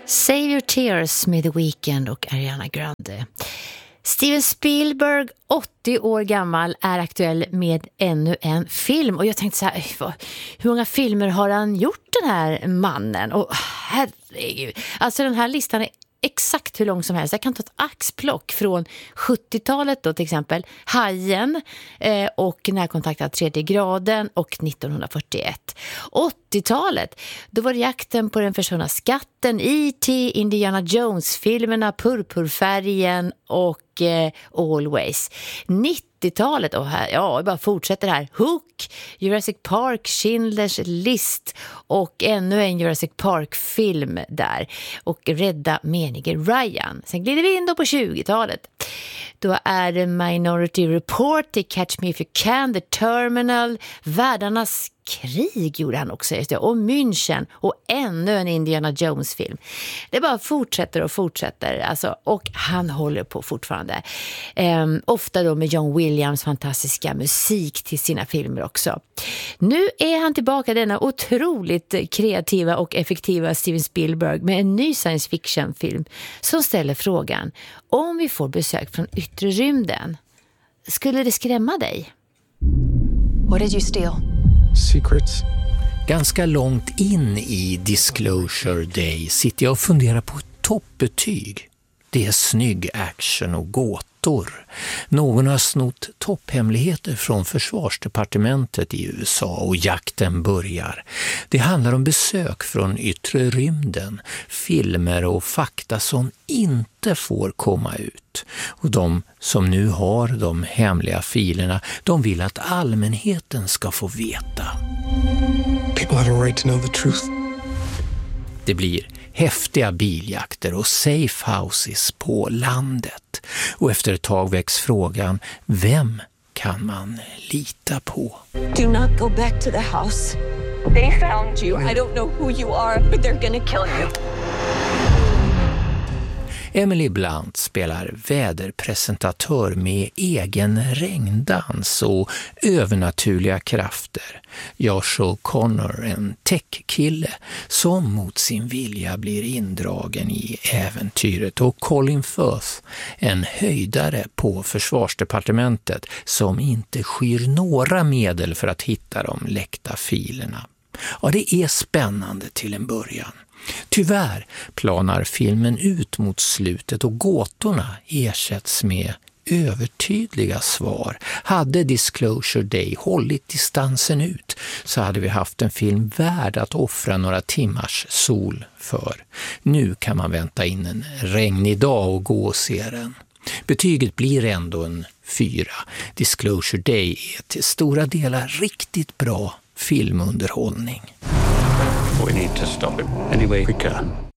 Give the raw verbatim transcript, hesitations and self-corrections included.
Save Your Tears med The Weeknd och Ariana Grande. Steven Spielberg, åttio år gammal, är aktuell med ännu en film. Och jag tänkte så här, hur många filmer har han gjort, den här mannen? Och herregud, alltså den här listan är exakt hur lång som helst. Jag kan ta ett axplock från sjuttiotalet då, till exempel Hajen eh, och Närkontaktad tredje graden och nittonhundrafyrtioett. åttiotalet, då var det Jakten på den försvunna skatten, E T, Indiana Jones-filmerna, Purpurfärgen och eh, Always. nittiotalet, och här, ja, jag bara fortsätter här. Hook, Jurassic Park, Schindler's List och ännu en Jurassic Park-film där. Och Rädda menige Ryan. Sen glider vi in då på tjugotalet. Då är det Minority Report, The Catch Me If You Can, The Terminal, Världarnas krig gjorde han också, just det, och München och ännu en Indiana Jones-film. Det bara fortsätter och fortsätter, alltså, och han håller på fortfarande. Ehm, ofta då med John Williams fantastiska musik till sina filmer också. Nu är han tillbaka, denna otroligt kreativa och effektiva Steven Spielberg, med en ny science fiction-film som ställer frågan: om vi får besök från yttre rymden, skulle det skrämma dig? What did you steal? Secrets. Ganska långt in i Disclosure Day sitter jag och funderar på ett toppbetyg. Det är snygg action och gåtor. Någon har snott topphemligheter från försvarsdepartementet i U S A och jakten börjar. Det handlar om besök från yttre rymden, filmer och fakta som inte får komma ut. Och de som nu har de hemliga filerna, de vill att allmänheten ska få veta. People have a right to know the truth. Det blir häftiga biljakter och safe houses på landet. Och efter ett tag väcks frågan, vem kan man lita på? Do not go back to the house. They found you. I don't know who you are, but they're gonna kill you. Emily Blunt spelar väderpresentatör med egen regndans och övernaturliga krafter. Josh O'Connor, en tech-kille som mot sin vilja blir indragen i äventyret, och Colin Firth, en höjdare på försvarsdepartementet som inte skyr några medel för att hitta de läckta filerna. Ja, det är spännande till en början. Tyvärr planar filmen ut mot slutet och gåtorna ersätts med övertydliga svar. Hade Disclosure Day hållit distansen ut så hade vi haft en film värd att offra några timmars sol för. Nu kan man vänta in en regnig dag och gå och se den. Betyget blir ändå en fyra. Disclosure Day är till stora delar riktigt bra filmunderhållning. We need to stop him any way we can.